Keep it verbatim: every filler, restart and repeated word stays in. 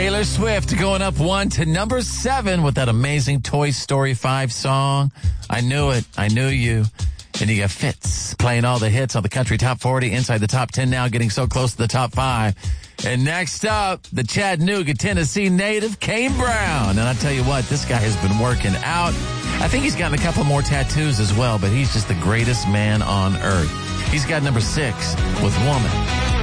Taylor Swift going up one to number seven with that amazing Toy Story five song. I knew it. I knew you. And you got Fitz playing all the hits on the country top forty, inside the top ten now, getting so close to the top five. And next up, the Chattanooga, Tennessee native, Kane Brown. And I tell you what, this guy has been working out. I think he's gotten a couple more tattoos as well, but he's just the greatest man on earth. He's got number six with Woman.